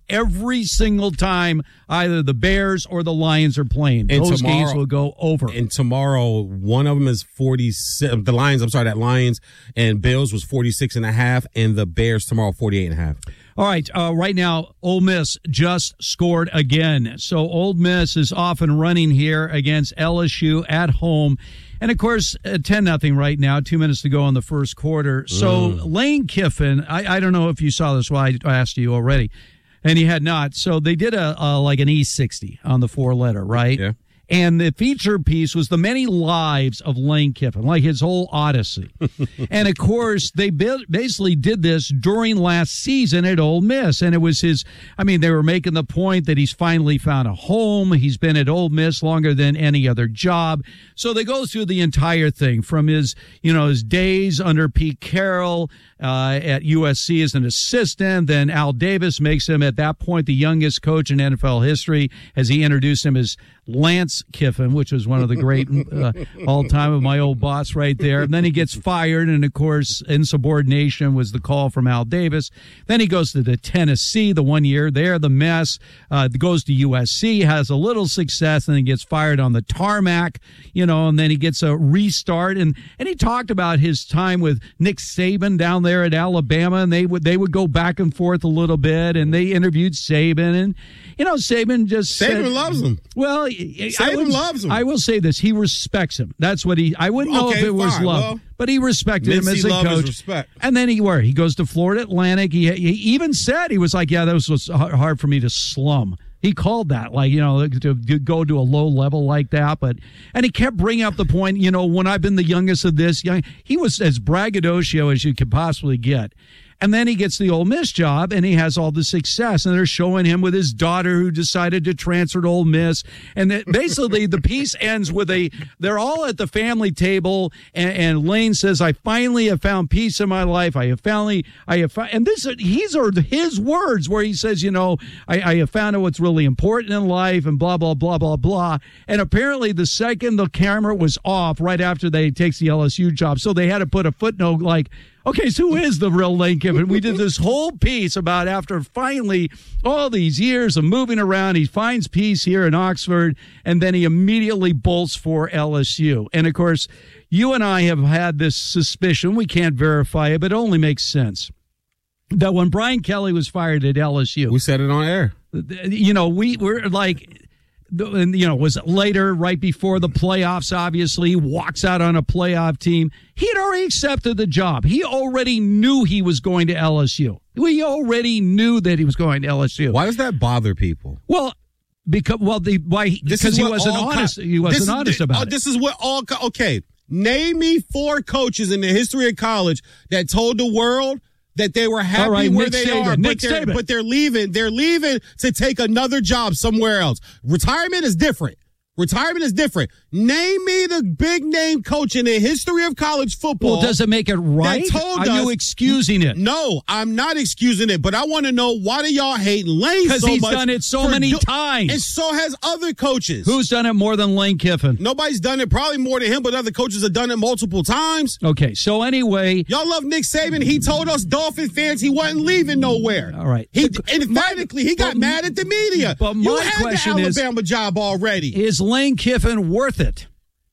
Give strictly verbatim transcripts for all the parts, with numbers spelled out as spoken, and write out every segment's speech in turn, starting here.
every single time either the Bears or the Lions are playing. And Those tomorrow, games will go over. And tomorrow, one of them is forty-six. The Lions, I'm sorry, that Lions and Bills was forty-six and a half, and the Bears tomorrow forty-eight and a half. All right, uh, right now, Ole Miss just scored again. So Ole Miss is off and running here against L S U at home. And, of course, uh, ten nothing right now, two minutes to go in the first quarter. So mm. Lane Kiffin, I, I don't know if you saw this, well, I asked you already, and you had not. So they did a, a like an E sixty on the four-letter, right? Yeah. And the feature piece was the many lives of Lane Kiffin, like his whole odyssey. And, of course, they basically did this during last season at Ole Miss. And it was his, I mean, they were making the point that he's finally found a home. He's been at Ole Miss longer than any other job. So they go through the entire thing from his, you know, his days under Pete Carroll uh, at U S C as an assistant. Then Al Davis makes him, at that point, the youngest coach in N F L history, as he introduced him as Lance Kiffin, which was one of the great uh, all-time of my old boss right there. And then he gets fired, and, of course, insubordination was the call from Al Davis. Then he goes to the Tennessee, the one year there, the mess, uh, goes to U S C, has a little success, and then gets fired on the tarmac, you know, and then he gets a restart. And, and he talked about his time with Nick Saban down there at Alabama, and they would they would go back and forth a little bit, and they interviewed Saban. And, you know, Saban just Saban said, loves him. Well, Saban I would, loves him. I will say this: he respects him. That's what he. I wouldn't know okay, if it was fine. love, well, but he respected him as a love coach. Is respect. And then he where he goes to Florida Atlantic. He, he even said he was like, "Yeah, that was, was hard for me to slum." He called that, like, you know, to, to go to a low level like that. But and he kept bringing up the point, you know, when I've been the youngest of this, young, he was as braggadocio as you could possibly get. And then he gets the Ole Miss job, and he has all the success. And they're showing him with his daughter who decided to transfer to Ole Miss. And that basically the piece ends with a, they're all at the family table, and, and Lane says, I finally have found peace in my life. I have finally, I have found, and this, these are his words where he says, you know, I, I have found out what's really important in life and blah, blah, blah, blah, blah. And apparently the second the camera was off, right after they takes the L S U job. So they had to put a footnote like, okay, so who is the real Lane Kiffin? We did this whole piece about after finally all these years of moving around, he finds peace here in Oxford, and then he immediately bolts for L S U. And, of course, you and I have had this suspicion. We can't verify it, but it only makes sense. That when Brian Kelly was fired at L S U. We said it on air. You know, we were like... And, you know, was later, right before the playoffs, obviously, walks out on a playoff team. He had already accepted the job. He already knew he was going to L S U. We already knew that he was going to L S U. Why does that bother people? Well, because, well, the, why, because he wasn't honest. Co- he wasn't honest is, about uh, it. This is what all, co- okay, name me four coaches in the history of college that told the world that they were happy right, where Nick they Saban, are, Nick but they're, Saban. but they're leaving. They're leaving to take another job somewhere else. Retirement is different. Retirement is different. Name me the big name coach in the history of college football. Well, does it make it right? Told Are us, you excusing it? No, I'm not excusing it, but I want to know, why do y'all hate Lane so much? Because he's done it so many do- times. And so has other coaches. Who's done it more than Lane Kiffin? Nobody's done it, probably more than him, but other coaches have done it multiple times. Okay, so anyway. Y'all love Nick Saban. He told us Dolphin fans he wasn't leaving nowhere. All right. He emphatically, he got but, mad at the media. But my you had question the is, Alabama job already. Is Lane Kiffin worth it?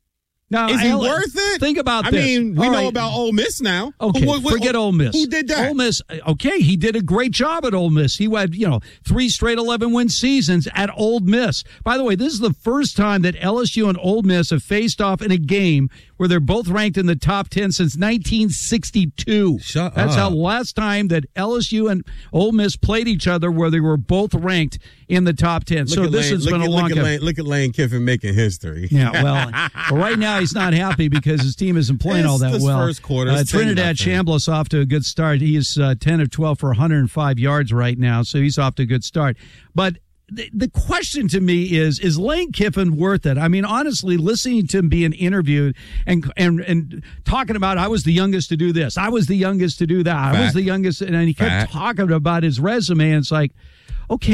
Now, is he Al- worth it? Think about I this. mean, we All know right. about Ole Miss now. Okay, what, what, forget Ole Miss. Who did that? Ole Miss, okay, he did a great job at Ole Miss. He had, you know, three straight eleven-win seasons at Ole Miss. By the way, this is the first time that L S U and Ole Miss have faced off in a game where they're both ranked in the top ten since nineteen sixty-two. Shut That's up. how last time that L S U and Ole Miss played each other, where they were both ranked in the top ten. Look so at this Lane, has look been at, a long look at time. Lane, look at Lane Kiffin making history. Yeah, well, well, right now he's not happy because his team isn't playing It's all that this well. first quarter, Uh, it's ten Trinidad nothing. Chambliss off to a good start. He is uh, ten of twelve for one hundred five yards right now, so he's off to a good start. But the, the question to me is, is Lane Kiffin worth it? I mean, honestly, listening to him being interviewed and and and talking about, I was the youngest to do this, I was the youngest to do that, I was Fact. the youngest, and he kept Fact. talking about his resume, and it's like, okay,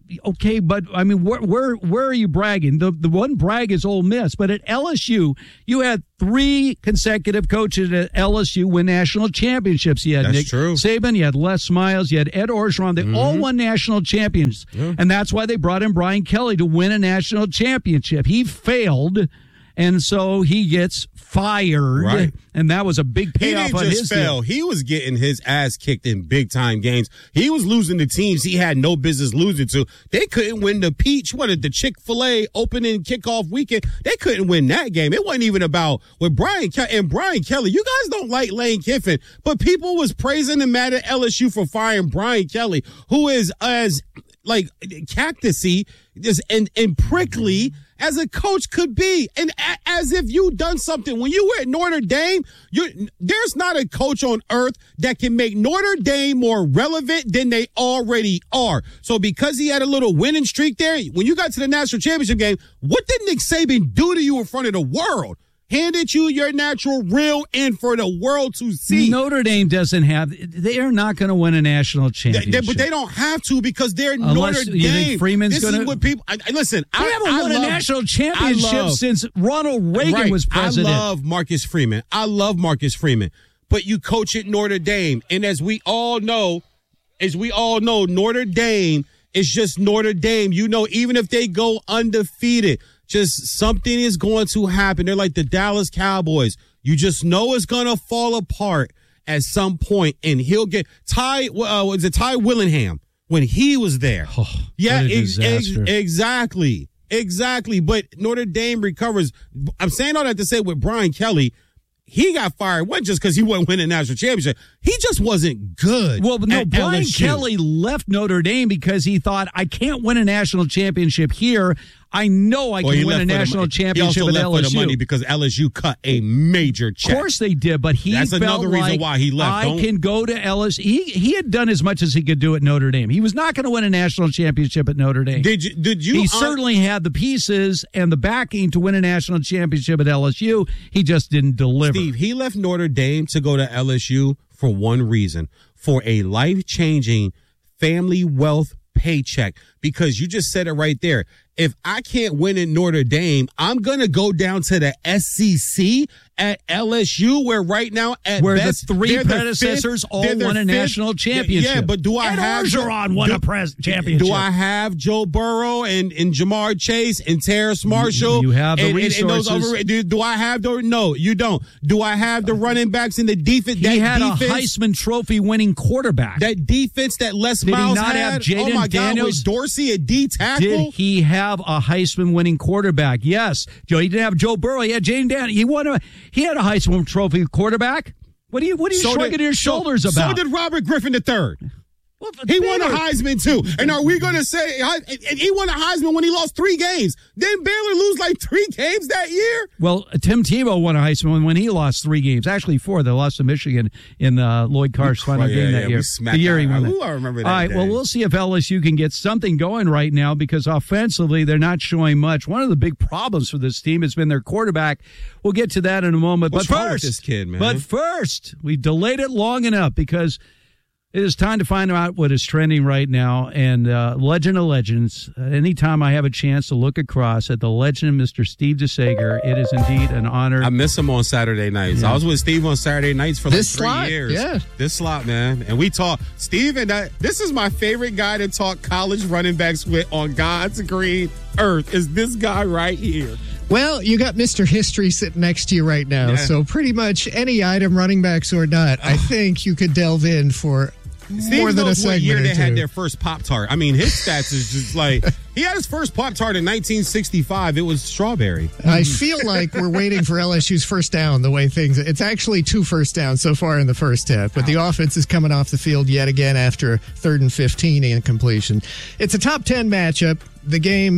okay, but I mean, where where where are you bragging? The the one brag is Ole Miss, but at L S U, you had three consecutive coaches at L S U win national championships. You had that's Nick true. Saban, you had Les Miles, you had Ed Orgeron. They mm-hmm. all won national champions, yeah. and that's why they brought in Brian Kelly to win a national championship. He failed. And so he gets fired, right. and that was a big payoff he didn't on just his fail. deal. He was getting his ass kicked in big-time games. He was losing to teams he had no business losing to. They couldn't win the Peach, what, the Chick-fil-A opening kickoff weekend. They couldn't win that game. It wasn't even about with Brian Kelly. And Brian Kelly, you guys don't like Lane Kiffin, but people was praising him mad at L S U for firing Brian Kelly, who is as like cactusy and, and prickly as a coach could be, and a- as if you done something. When you were at Notre Dame, you there's not a coach on earth that can make Notre Dame more relevant than they already are. So because he had a little winning streak there, when you got to the national championship game, what did Nick Saban do to you in front of the world? Handed you your natural real and for the world to see. Notre Dame doesn't have, they are not going to win a national championship. They, they, but they don't have to because they're Unless, Notre you Dame. think Freeman's this gonna, is what people, I, I, listen, they I haven't I won love, a national championship love, since Ronald Reagan right, was president. I love Marcus Freeman. I love Marcus Freeman. But you coach at Notre Dame. And as we all know, as we all know, Notre Dame is just Notre Dame. You know, even if they go undefeated, just something is going to happen. They're like the Dallas Cowboys. You just know it's going to fall apart at some point, and he'll get Ty. Uh, was it Ty Willingham when he was there? Oh, yeah, ex- ex- disaster. exactly, exactly. But Notre Dame recovers. I'm saying all that to say with Brian Kelly, he got fired wasn't just because he wasn't winning a national championship. He just wasn't good. Well, no, at Brian L S U. Kelly left Notre Dame because he thought, I can't win a national championship here. I know I Well, can he win a left for the national mon- championship he also at left L S U. for the money because L S U cut a major check. Of course they did, but he That's felt another reason like why he left. I Don't- can go to L S U. He, he had done as much as he could do at Notre Dame. He was not going to win a national championship at Notre Dame. Did you? Did you? He un- certainly had the pieces and the backing to win a national championship at L S U. He just didn't deliver. Steve, he left Notre Dame to go to L S U for one reason: for a life-changing family wealth paycheck. Because you just said it right there. If I can't win in Notre Dame, I'm going to go down to the S E C at L S U, where right now at Where best, the three they're the predecessors fifth- all they're the won a fifth- national championship. Yeah, but do I Ed have Orgeron won do, a pres- championship. Do I have Joe Burrow and, and Jamar Chase and Terrace Marshall? You have the and, resources. And, and those other, do, do I have the? No, you don't. Do I have the running backs in the defense? He that had defense, a Heisman Trophy winning quarterback. That defense that Les Did he Miles not had. have Jaden oh my Daniels? God, with Dorsey at D tackle. Did he have a Heisman winning quarterback? Yes. Joe, he didn't have Joe Burrow. He had Jaden Daniels. He won a. He had a Heisman Trophy quarterback. What are you? What are you So shrugging did- your so- shoulders So about? did Robert Griffin the third. Well, He won a Baylor- Heisman too. And are we going to say and he won a Heisman when he lost three games? Didn't Baylor lose like three games that year? Well, Tim Tebow won a Heisman when he lost three games. Actually, four. They lost to Michigan in uh, Lloyd Carr's final yeah, game yeah, that we year. smacked The year he that. won. Ooh, it. I remember that All right. day. Well, we'll see if L S U can get something going right now because offensively they're not showing much. One of the big problems for this team has been their quarterback. We'll get to that in a moment. What's but wrong with first, this kid, man? But first, we delayed it long enough because it is time to find out what is trending right now. And uh, Legend of Legends, uh, anytime I have a chance to look across at the legend of Mister Steve DeSager, it is indeed an honor. I miss him on Saturday nights. Yeah. I was with Steve on Saturday nights for like This three slot, years. yeah. This slot, man. And we talk. Steve and I, this is my favorite guy to talk college running backs with on God's green earth is this guy right here. Well, you got Mister History sitting next to you right now. Yeah. So pretty much any item, running backs or not, I think you could delve in for Steve more than a knows what segment year or they had two. their first Pop-Tart. I mean, his stats is just like, he had his first Pop-Tart in nineteen sixty-five. It was strawberry. I feel like we're waiting for L S U's first down the way things. It's actually two first downs so far in the first half, but the offense is coming off the field yet again after third and fifteen incompletion. It's a top ten matchup. The game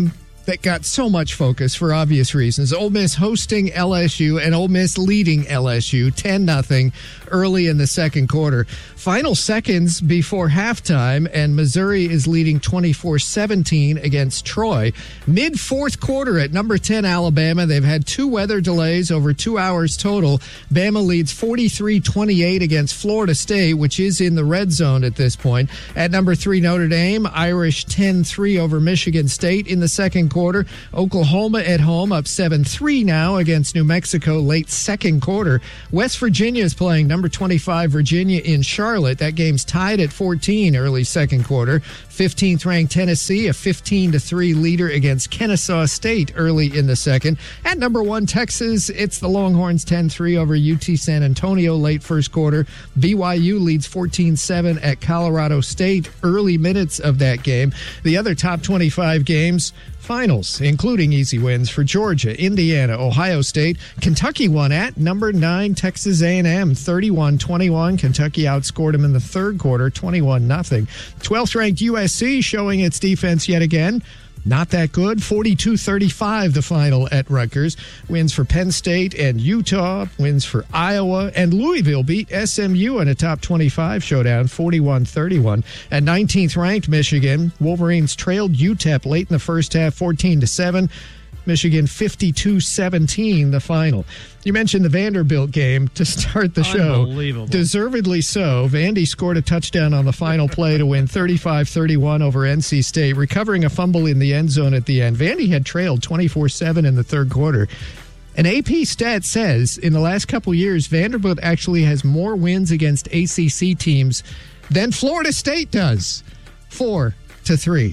that got so much focus for obvious reasons. Ole Miss hosting L S U and Ole Miss leading L S U ten nothing early in the second quarter. Final seconds before halftime, and Missouri is leading twenty-four seventeen against Troy. Mid-fourth quarter at number ten Alabama. They've had two weather delays over two hours total. Bama leads forty-three twenty-eight against Florida State, which is in the red zone at this point. At number three Notre Dame, Irish ten three over Michigan State in the second quarter. Oklahoma at home up seven three now against New Mexico late second quarter. West Virginia is playing number twenty-five Virginia in Charlotte. That game's tied at fourteen early second quarter. fifteenth ranked Tennessee, a fifteen to three leader against Kennesaw State early in the second. At number one Texas, it's the Longhorns ten three over U T San Antonio late first quarter. B Y U leads fourteen seven at Colorado State early minutes of that game. The other top twenty-five games, finals, including easy wins for Georgia, Indiana, Ohio State. Kentucky won at number nine Texas A and M, thirty-one twenty-one. Kentucky outscored them in the third quarter, twenty-one nothing. twelfth ranked U S C showing its defense yet again. Not that good. forty-two thirty-five the final at Rutgers. Wins for Penn State and Utah. Wins for Iowa. And Louisville beat S M U in a top twenty-five showdown, forty-one thirty-one. At nineteenth ranked Michigan, Wolverines trailed U T E P late in the first half, fourteen to seven. Michigan fifty-two seventeen the final. You mentioned the Vanderbilt game to start the show. Unbelievable. Deservedly so. Vandy scored a touchdown on the final play to win thirty-five thirty-one over N C State, recovering a fumble in the end zone at the end. Vandy had trailed twenty-four seven in the third quarter. An A P stat says in the last couple years, Vanderbilt actually has more wins against A C C teams than Florida State does. Four to three.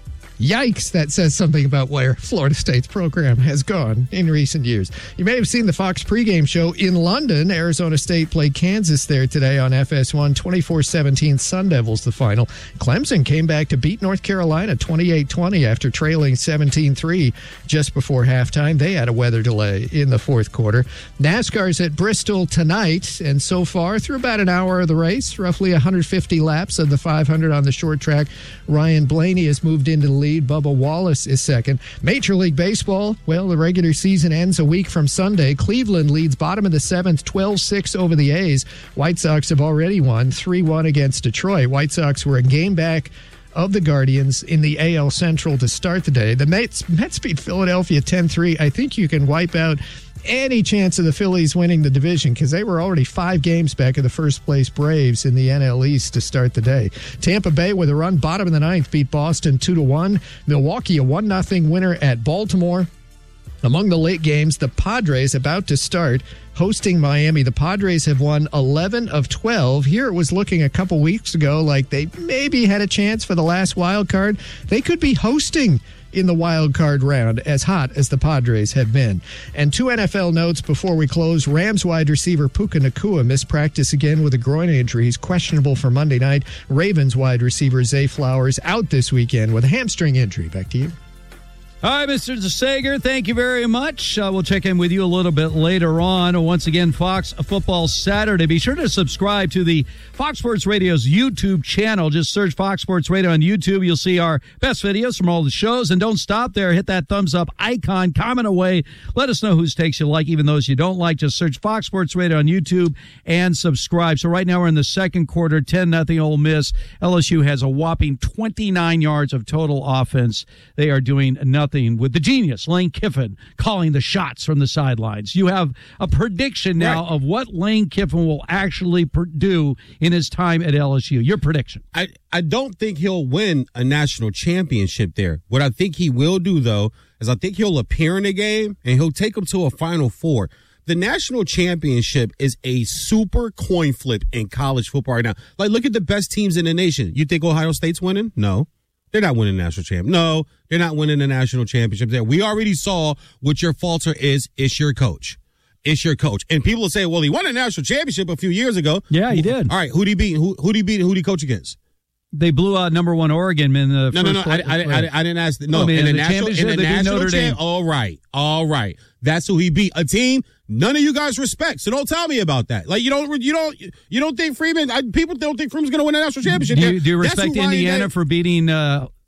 Yikes, that says something about where Florida State's program has gone in recent years. You may have seen the Fox pregame show in London. Arizona State played Kansas there today on F S one, twenty-four seventeen Sun Devils the final. Clemson came back to beat North Carolina twenty-eight twenty after trailing seventeen three just before halftime. They had a weather delay in the fourth quarter. NASCAR's at Bristol tonight, and so far through about an hour of the race, roughly one hundred fifty laps of the five hundred on the short track, Ryan Blaney has moved into the lead. Bubba Wallace is second. Major League Baseball, well, the regular season ends a week from Sunday. Cleveland leads bottom of the seventh, twelve six over the A's. White Sox have already won three one against Detroit. White Sox were a game back of the Guardians in the A L Central to start the day. The Mets, Mets beat Philadelphia ten three. I think you can wipe out any chance of the Phillies winning the division because they were already five games back of the first place Braves in the N L East to start the day. Tampa Bay with a run bottom of the ninth beat Boston two to one. Milwaukee a one nothing winner at Baltimore. Among the late games, the Padres about to start hosting Miami. The Padres have won eleven of twelve. Here it was looking a couple weeks ago like they maybe had a chance for the last wild card. They could be hosting in the wild card round, as hot as the Padres have been. And two N F L notes before we close. Rams wide receiver Puka Nacua missed practice again with a groin injury. He's questionable for Monday night. Ravens wide receiver Zay Flowers out this weekend with a hamstring injury. Back to you. All right, Mister Sager, thank you very much. Uh, we'll check in with you a little bit later on. Once again, Fox Football Saturday. Be sure to subscribe to the Fox Sports Radio's YouTube channel. Just search Fox Sports Radio on YouTube. You'll see our best videos from all the shows. And don't stop there. Hit that thumbs up icon. Comment away. Let us know whose takes you like, even those you don't like. Just search Fox Sports Radio on YouTube and subscribe. So right now we're in the second quarter, ten nothing Ole Miss. L S U has a whopping twenty-nine yards of total offense. They are doing nothing with the genius, Lane Kiffin, calling the shots from the sidelines. You have a prediction now right. of what Lane Kiffin will actually per- do in his time at L S U. Your prediction? I, I don't think he'll win a national championship there. What I think he will do, though, is I think he'll appear in a game and he'll take them to a Final Four. The national championship is a super coin flip in college football right now. Like, look at the best teams in the nation. You think Ohio State's winning? No. They're not winning the national championship. No, they're not winning the national championship there. We already saw what your falter is. It's your coach. It's your coach. And people will say, well, he won a national championship a few years ago. Yeah, he did. All right, who'd he beat? Who, who'd he beat? Who'd he coach against? They blew out number one Oregon in the no, first no, no. play. I, I, I, I didn't ask. No, I mean, in the, the national, in the they national Notre Dame. Champ, all right, all right. That's who he beat. A team none of you guys respect. So don't tell me about that. Like you don't, you don't, you don't think Freeman? I, people don't think Freeman's going to win a national championship. Do you, do you respect Indiana for beating uh,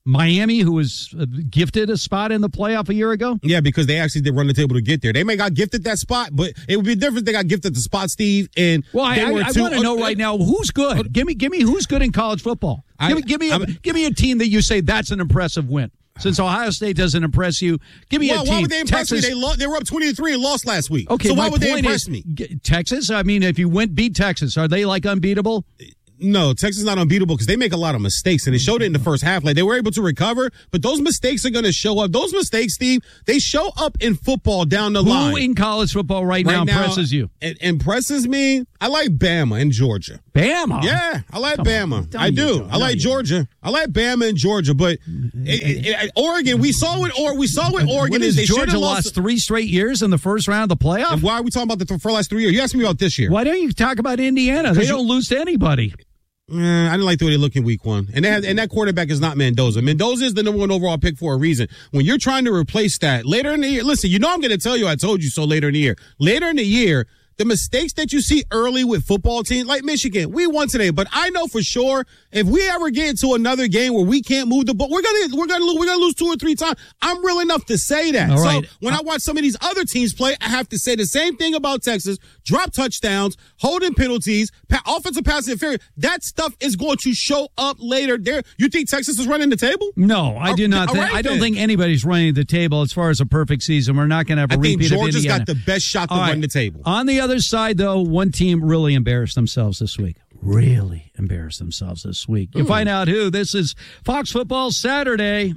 Miami, who was gifted a spot in the playoff a year ago? Yeah, because they actually did run the table to get there. They may got gifted that spot, but it would be different if they got gifted the spot, Steve. And well, I, I, I want to know right now who's good. Give me, give me who's good in college football. I, give me, give me, a, give me a team that you say that's an impressive win. Since Ohio State doesn't impress you, give me well, a team. Why would they impress Texas, me? They, lo- they were up twenty to three and lost last week. Okay, so why my would they point impress is, me? Texas. I mean, if you went beat Texas, are they like unbeatable? No, Texas is not unbeatable because they make a lot of mistakes, and they showed it in the first half. Like, they were able to recover, but those mistakes are going to show up. Those mistakes, Steve, they show up in football down the Who line. Who in college football right, right now now impresses you? It impresses me. I like Bama and Georgia. Bama? Yeah, I like Come Bama. on, I do. do. I like No, Georgia. I like Bama and Georgia, but it, it, it, Oregon, we saw what or we saw what Oregon what is. is They Georgia lost, lost three straight years in the first round of the playoff? And why are we talking about the for the last three years? You asked me about this year. Why don't you talk about Indiana? They you- don't lose to anybody. Uh, I didn't like the way they look in week one. And they have, and that quarterback is not Mendoza. Mendoza is the number one overall pick for a reason. When you're trying to replace that later in the year, listen, you know I'm going to tell you I told you so later in the year. Later in the year, the mistakes that you see early with football teams like Michigan, we won today, but I know for sure if we ever get into another game where we can't move the ball, we're gonna we're gonna lose, we're gonna lose two or three times. I'm real enough to say that. All so right. when I watch some of these other teams play, I have to say the same thing about Texas: drop touchdowns, holding penalties, pa- offensive pass interference. That stuff is going to show up later. There, you think Texas is running the table? No, I do not. All Think, right, I don't then. think anybody's running the table as far as a perfect season. We're not going to have a I think repeat Georgia's of Indiana. got the best shot to All run right. the table. On the other side, though, one team really embarrassed themselves this week. Really embarrassed themselves this week. You'll find out who. This is Fox Football Saturday.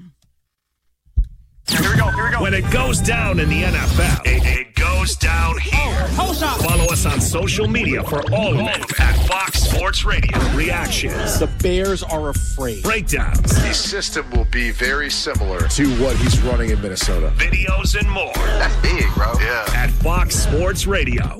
Here we go, here we go. When it goes down in the N F L, it, it goes down here. Hold up. Follow us on social media for all of it at Fox Sports Radio. Reactions, The Bears are afraid. breakdowns, The system will be very similar to what he's running in Minnesota. videos, and more That's big, bro. Yeah. at Fox Sports Radio.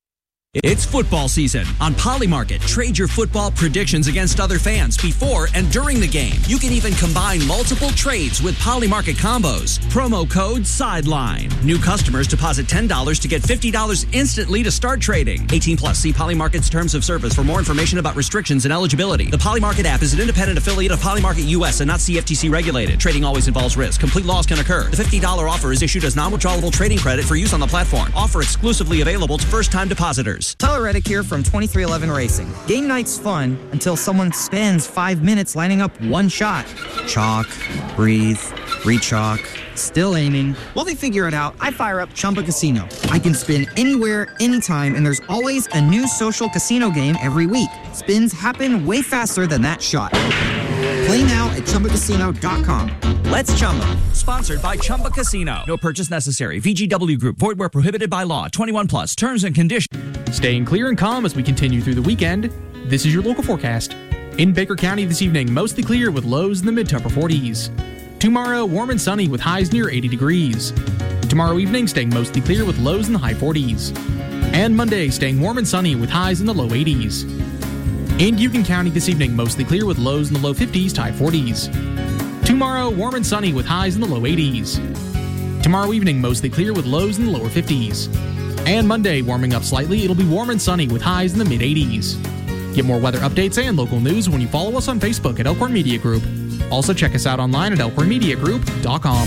It's football season. On Polymarket, trade your football predictions against other fans before and during the game. You can even combine multiple trades with Polymarket combos. Promo code SIDELINE. New customers deposit ten dollars to get fifty dollars instantly to start trading. eighteen plus. See Polymarket's terms of service for more information about restrictions and eligibility. The Polymarket app is an independent affiliate of Polymarket U S and not C F T C regulated. Trading always involves risk. Complete loss can occur. The fifty dollars offer is issued as non-withdrawable trading credit for use on the platform. Offer exclusively available to first-time depositors. Tyler Reddick here from twenty-three eleven Racing. Game night's fun until someone spends five minutes lining up one shot. Chalk, breathe, re-chalk, still aiming. While they figure it out, I fire up Chumba Casino. I can spin anywhere, anytime, and there's always a new social casino game every week. Spins happen way faster than that shot. Play now at Chumba Casino dot com. Let's Chumba. Sponsored by Chumba Casino. No purchase necessary. V G W Group. Void where prohibited by law. twenty-one plus. Terms and conditions. Staying clear and calm as we continue through the weekend, this is your local forecast. In Baker County this evening, mostly clear with lows in the mid to upper forties. Tomorrow, warm and sunny with highs near eighty degrees. Tomorrow evening, staying mostly clear with lows in the high forties. And Monday, staying warm and sunny with highs in the low eighties. In Union County this evening, mostly clear with lows in the low fifties to high forties. Tomorrow, warm and sunny with highs in the low eighties. Tomorrow evening, mostly clear with lows in the lower fifties. And Monday, warming up slightly, it'll be warm and sunny with highs in the mid eighties. Get more weather updates and local news when you follow us on Facebook at Elkhorn Media Group. Also check us out online at elkhorn media group dot com.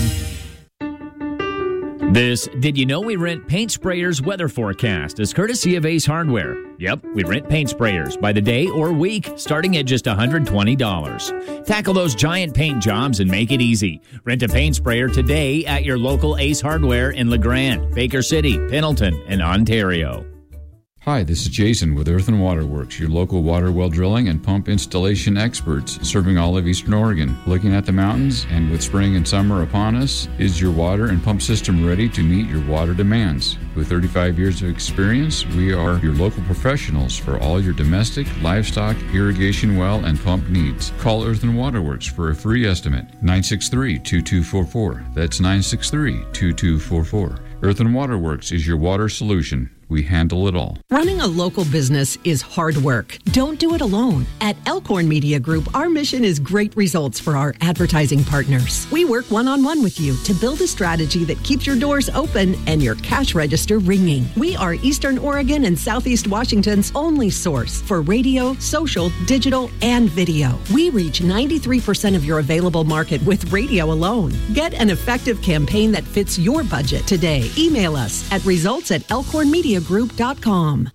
This Did You Know We Rent Paint Sprayers weather forecast is courtesy of Ace Hardware. Yep, we rent paint sprayers by the day or week, starting at just one hundred twenty dollars. Tackle those giant paint jobs and make it easy. Rent a paint sprayer today at your local Ace Hardware in LeGrand, Baker City, Pendleton, and Ontario. Hi, this is Jason with Earth and Water Works, your local water well drilling and pump installation experts serving all of Eastern Oregon. Looking at the mountains and with spring and summer upon us, is your water and pump system ready to meet your water demands? With thirty-five years of experience, we are your local professionals for all your domestic, livestock, irrigation well, and pump needs. Call Earth and Water Works for a free estimate. nine six three, two two four four. That's nine six three, two two four four. Earth and Water Works is your water solution. We handle it all. Running a local business is hard work. Don't do it alone. At Elkhorn Media Group, our mission is great results for our advertising partners. We work one-on-one with you to build a strategy that keeps your doors open and your cash register ringing. We are Eastern Oregon and Southeast Washington's only source for radio, social, digital, and video. We reach ninety-three percent of your available market with radio alone. Get an effective campaign that fits your budget today. Email us at results at elkhorn media group dot com.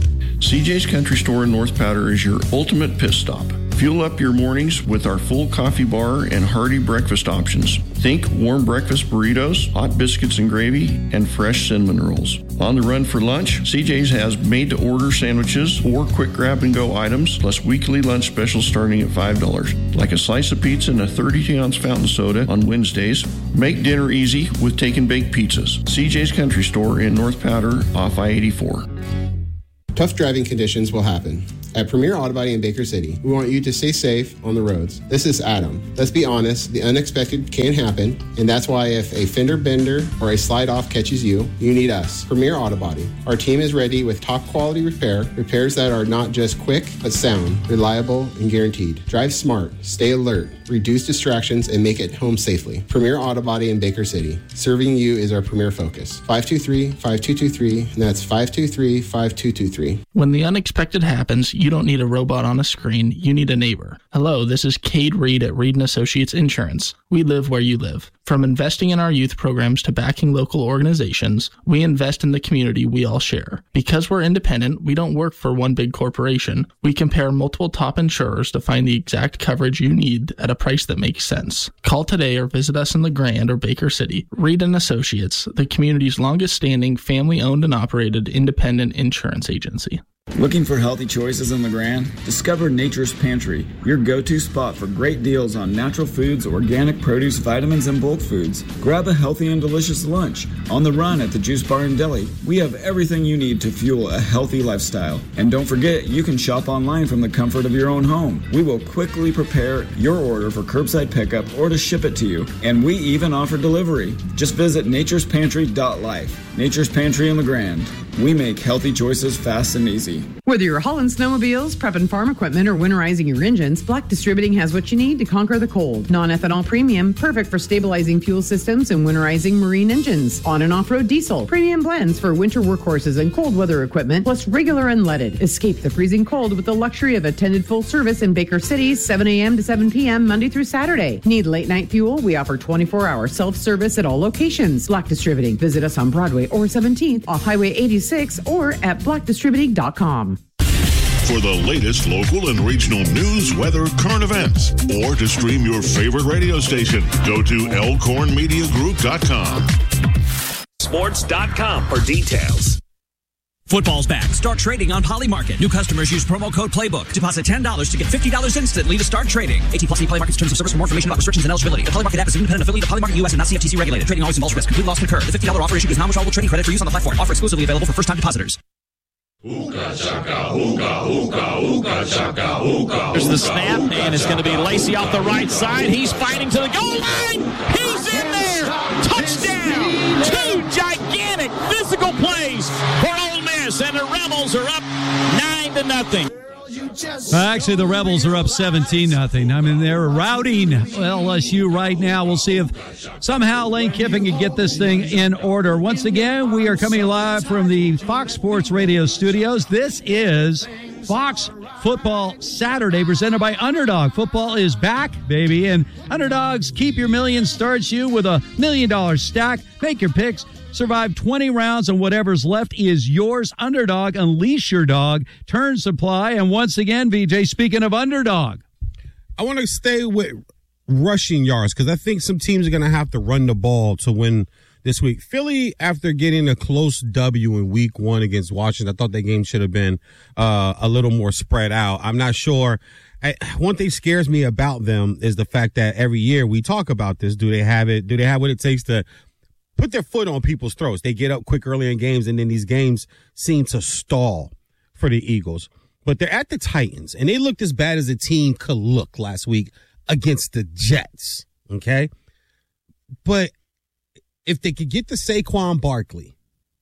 C J's Country Store in North Powder is your ultimate pit stop. Fuel up your mornings with our full coffee bar and hearty breakfast options. Think warm breakfast burritos, hot biscuits and gravy, and fresh cinnamon rolls. On the run for lunch, C J's has made-to-order sandwiches or quick grab-and-go items, plus weekly lunch specials starting at five dollars, like a slice of pizza and a thirty-two ounce fountain soda on Wednesdays. Make dinner easy with take-and-bake pizzas. C J's Country Store in North Powder off I eighty-four. Tough driving conditions will happen. At Premier Auto Body in Baker City, we want you to stay safe on the roads. This is Adam. Let's be honest, the unexpected can happen, and that's why if a fender bender or a slide off catches you, you need us, Premier Auto Body. Our team is ready with top quality repair, repairs that are not just quick, but sound, reliable, and guaranteed. Drive smart, stay alert, reduce distractions, and make it home safely. Premier Auto Body in Baker City. Serving you is our premier focus. five two three, five two two three, and that's five two three, five two two three. When the unexpected happens, you don't need a robot on a screen, you need a neighbor. Hello, this is Cade Reed at Reed and Associates Insurance. We live where you live. From investing in our youth programs to backing local organizations, we invest in the community we all share. Because we're independent, we don't work for one big corporation. We compare multiple top insurers to find the exact coverage you need at a price that makes sense. Call today or visit us in the Grand or Baker City. Reed and Associates, the community's longest standing, family-owned and operated independent insurance agency. Looking for healthy choices in the Grand? Discover Nature's Pantry, your go-to spot for great deals on natural foods, organic produce, vitamins, and bulk foods. Grab a healthy and delicious lunch. On the run at the Juice Bar and Deli, we have everything you need to fuel a healthy lifestyle. And don't forget, you can shop online from the comfort of your own home. We will quickly prepare your order for curbside pickup or to ship it to you. And we even offer delivery. Just visit natures pantry dot life. Nature's Pantry in the Grand. We make healthy choices fast and easy. Whether you're hauling snowmobiles, prepping farm equipment, or winterizing your engines, Black Distributing has what you need to conquer the cold. Non-ethanol premium, perfect for stabilizing fuel systems and winterizing marine engines. On and off-road diesel, premium blends for winter workhorses and cold weather equipment, plus regular unleaded. Escape the freezing cold with the luxury of attended full service in Baker City, seven a.m. to seven p.m. Monday through Saturday. Need late night fuel? We offer twenty-four hour self-service at all locations. Black Distributing. Visit us on Broadway or seventeenth off Highway eighty-six or at black distributing dot com. For the latest local and regional news, weather, current events, or to stream your favorite radio station, go to elkhorn media group dot com. sports dot com for details. Football's back. Start trading on Polymarket. New customers use promo code PLAYBOOK. Deposit ten dollars to get fifty dollars instantly to start trading. eighteen plus Polymarket's terms of service. For more information about restrictions and eligibility. The Polymarket app is an independent affiliate of Polymarket U S and not C F T C regulated. Trading always involves risk. Complete loss concurred. The fifty dollars offer issued is non-withdrawable trading credit for use on the platform. Offer exclusively available for first-time depositors. There's the snap, and it's going to be Lacey off the right side. He's fighting to the goal line. He's in there. Touchdown. Two gigantic physical plays for Ole Miss, and the Rebels are up nine to nothing. Actually, the Rebels are up seventeen nothing. I mean, they're routing L S U right now. We'll see if somehow Lane Kiffin can get this thing in order. Once again, we are coming live from the Fox Sports Radio studios. This is Fox Football Saturday, presented by Underdog. Football is back, baby, and Underdog's Keep Your Million starts you with a million dollar stack. Make your picks. Survive twenty rounds, and whatever's left is yours. Underdog, unleash your dog. Turn supply. And once again, V J, speaking of Underdog, I want to stay with rushing yards because I think some teams are going to have to run the ball to win this week. Philly, after getting a close W in week one against Washington, I thought that game should have been uh, a little more spread out. I'm not sure. I, one thing scares me about them is the fact that every year we talk about this. Do they have it? Do they have what it takes to put their foot on people's throats? They get up quick early in games, and then these games seem to stall for the Eagles. But they're at the Titans, and they looked as bad as a team could look last week against the Jets, okay? But if they could get to Saquon Barkley,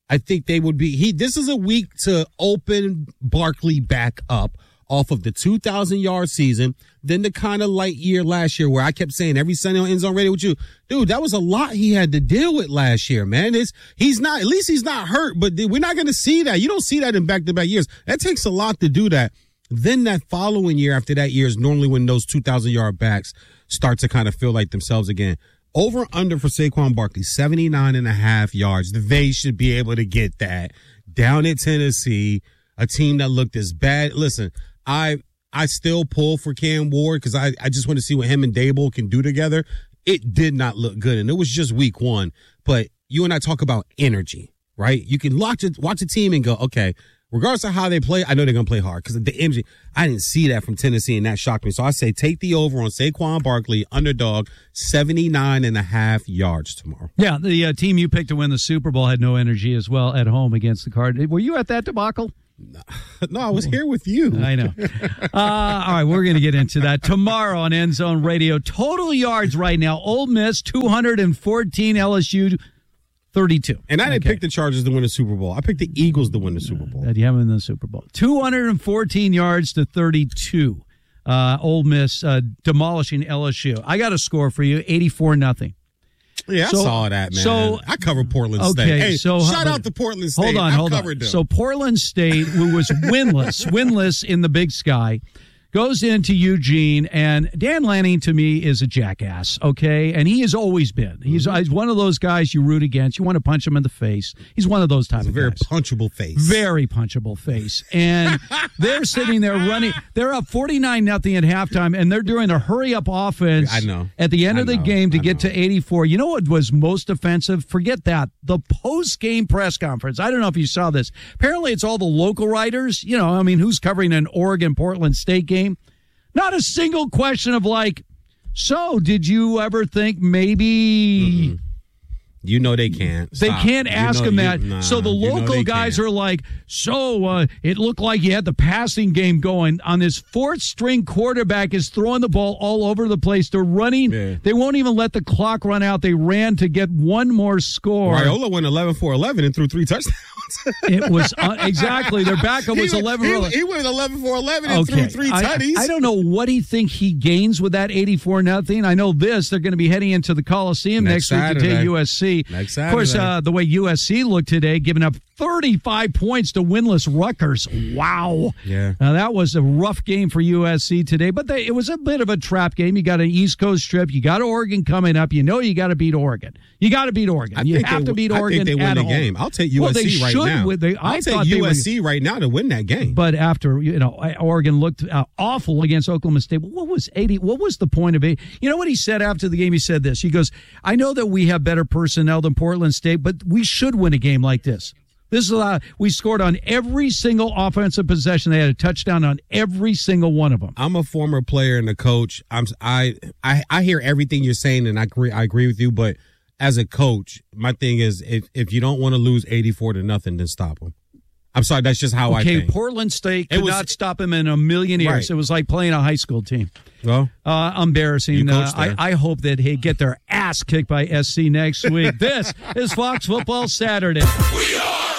I think they would be. He. This is a week to open Barkley back up off of the two thousand yard season, then the kind of light year last year where I kept saying every Sunday on End Zone Radio with you, dude, that was a lot he had to deal with last year, man. It's, he's not, at least he's not hurt, but we're not going to see that. You don't see that in back-to-back years. That takes a lot to do that. Then that following year after that year is normally when those two thousand yard backs start to kind of feel like themselves again. Over under for Saquon Barkley, seventy-nine and a half yards. They should be able to get that down at Tennessee, a team that looked as bad. Listen, I I still pull for Cam Ward because I, I just want to see what him and Dable can do together. It did not look good, and it was just week one. But you and I talk about energy, right? You can watch it, watch a team and go, okay, regardless of how they play, I know they're going to play hard because the energy. I didn't see that from Tennessee, and that shocked me. So I say take the over on Saquon Barkley, underdog, seventy-nine and a half yards tomorrow. Yeah, the uh, team you picked to win the Super Bowl had no energy as well at home against the Cardinals. Were you at that debacle? No, I was here with you. I know. Uh, all right, we're going to get into that tomorrow on End Zone Radio. Total yards right now, Ole Miss, two hundred fourteen, L S U, thirty-two. And I didn't okay. pick the Chargers to win the Super Bowl. I picked the Eagles to win the Super Bowl. That you haven't won the Super Bowl. two hundred fourteen yards to thirty-two. Uh, Ole Miss uh, demolishing L S U. I got a score for you, eighty-four nothing. Yeah, so, I saw that, man. So I covered Portland okay, State. Hey, so shout how, out to Portland State. Hold on, I hold on. Them. So Portland State, who was winless, winless in the Big Sky, goes into Eugene, and Dan Lanning to me is a jackass, okay? And he has always been. He's, mm-hmm. he's one of those guys you root against. You want to punch him in the face. He's one of those type it's of a very guys. punchable face. Very punchable face. And they're sitting there running. They're up forty-nine nothing at halftime, and they're doing a hurry-up offense I know. at the end I of the know. game to I get know. to eighty-four. You know what was most offensive? Forget that. The post-game press conference. I don't know if you saw this. Apparently, it's all the local writers. You know, I mean, who's covering an Oregon-Portland State game? Not a single question of like, so did you ever think maybe... Mm-hmm. You know they can't. They Stop. can't ask you know, him that. You, nah, so the you know local guys can't. are like, so uh, it looked like you had the passing game going. On this fourth string quarterback is throwing the ball all over the place. They're running. Yeah. They won't even let the clock run out. They ran to get one more score. Raiola went eleven for eleven and threw three touchdowns. It was uh, exactly. Their backup was he, eleven he, for eleven. He went eleven for eleven and okay. threw three I, tutties. I don't know what he think he gains with that eighty-four nothing. I know this. They're going to be heading into the Coliseum next, next week to take U S C. Next Saturday. Of course, uh, the way U S C looked today, giving up thirty-five points to winless Rutgers. Wow. Yeah. Now, that was a rough game for U S C today, but they, it was a bit of a trap game. You got an East Coast trip. You got Oregon coming up. You know you got to beat Oregon. You got to beat Oregon. I You have they, to beat Oregon I think they at win the home. game. I'll take U S C well, they right should now. Win. They, I I'll take thought U S C they were, right now to win that game. But after, you know, Oregon looked uh, awful against Oklahoma State. What was eighty? What was the point of it? You know what he said after the game? He said this. He goes, I know that we have better personnel than Portland State, but we should win a game like this. This is a lot. We scored on every single offensive possession. They had a touchdown on every single one of them. I'm a former player and a coach. I'm I I, I hear everything you're saying, and I agree. I agree with you. But as a coach, my thing is, if if you don't want to lose eighty-four to nothing, then stop them. I'm sorry. That's just how okay, I think. Okay, Portland State could was, not stop him in a million years. Right. It was like playing a high school team. Well, uh, embarrassing. Uh, I, I hope that they get their ass kicked by S C next week. This is Fox Football Saturday. We are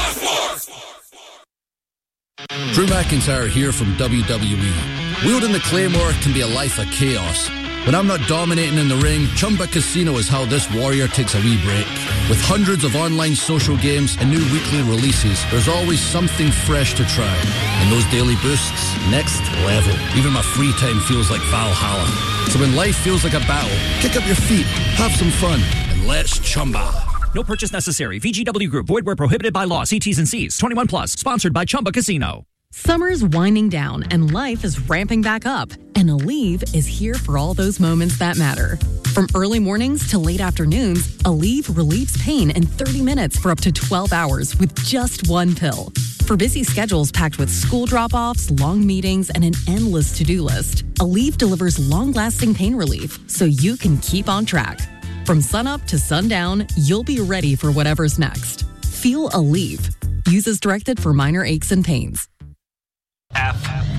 Fox Sports. Drew McIntyre here from W W E. Wielding the Claymore can be a life of chaos. When I'm not dominating in the ring, Chumba Casino is how this warrior takes a wee break. With hundreds of online social games and new weekly releases, there's always something fresh to try. And those daily boosts, next level. Even my free time feels like Valhalla. So when life feels like a battle, kick up your feet, have some fun, and let's Chumba. No purchase necessary. V G W Group. Void where prohibited by law. See T's and C's. twenty-one plus. Sponsored by Chumba Casino. Summer's winding down and life is ramping back up. And Aleve is here for all those moments that matter. From early mornings to late afternoons, Aleve relieves pain in thirty minutes for up to twelve hours with just one pill. For busy schedules packed with school drop-offs, long meetings, and an endless to-do list, Aleve delivers long-lasting pain relief so you can keep on track. From sunup to sundown, you'll be ready for whatever's next. Feel Aleve. Use as directed for minor aches and pains. F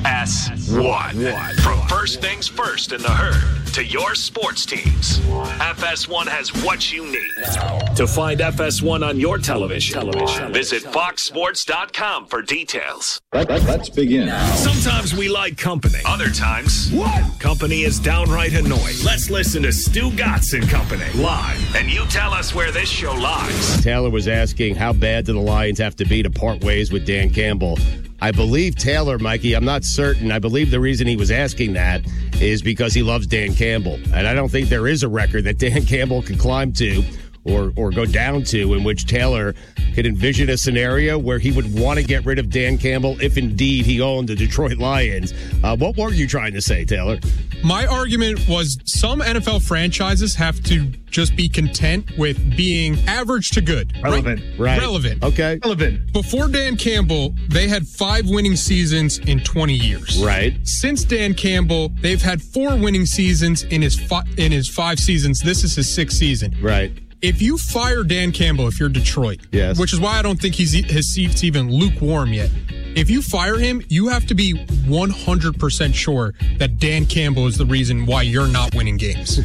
S one. From first things first in the herd to your sports teams, F S one has what you need. To find F S one on your television, television. visit fox sports dot com for details. Let's begin. Sometimes we like company. Other times, what? Company is downright annoying. Let's listen to Stu Gatz and Company live, and you tell us where this show lies. Taylor was asking how bad do the Lions have to be to part ways with Dan Campbell. I believe Taylor, Mikey, I'm not certain. I believe the reason he was asking that is because he loves Dan Campbell. And I don't think there is a record that Dan Campbell could climb to or or go down to in which Taylor could envision a scenario where he would want to get rid of Dan Campbell if indeed he owned the Detroit Lions. Uh, what were you trying to say, Taylor? My argument was some N F L franchises have to just be content with being average to good. Relevant. Right. Right. Relevant. Okay. Relevant. Before Dan Campbell, they had five winning seasons in twenty years. Right. Since Dan Campbell, they've had four winning seasons in his fi- in his five seasons. This is his sixth season. Right. If you fire Dan Campbell, if you're Detroit, yes, which is why I don't think he's his seat's even lukewarm yet. If you fire him, you have to be one hundred percent sure that Dan Campbell is the reason why you're not winning games.